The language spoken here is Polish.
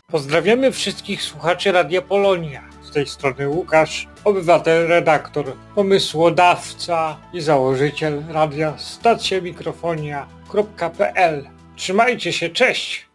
Pozdrawiamy wszystkich słuchaczy Radia Polonia. Z tej strony Łukasz, obywatel, redaktor, pomysłodawca i założyciel radia stacjamikrofonia.pl. Trzymajcie się, cześć!